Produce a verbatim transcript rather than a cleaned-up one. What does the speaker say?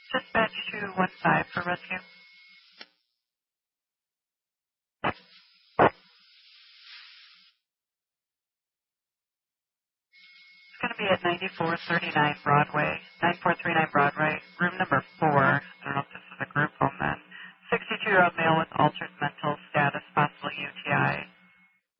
Dispatch two one five for rescue. It's going to be at ninety-four thirty-nine Broadway, ninety-four thirty-nine Broadway, room number four. I don't know if